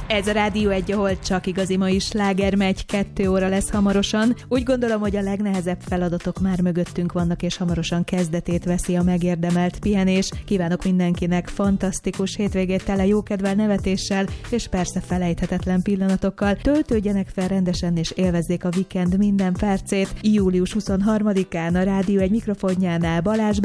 Ez a Rádió 1, ahol csak igazi mai sláger megy, 2 óra lesz hamarosan. Úgy gondolom, hogy a legnehezebb feladatok már mögöttünk vannak, és hamarosan kezdetét veszi a megérdemelt pihenés. Kívánok mindenkinek fantasztikus hétvégét tele jókedvel, nevetéssel, és persze felejthetetlen pillanatokkal. Töltődjenek fel rendesen, és élvezzék a vikend minden percét. Július 23-án a Rádió 1 mikrofonjánál Balázs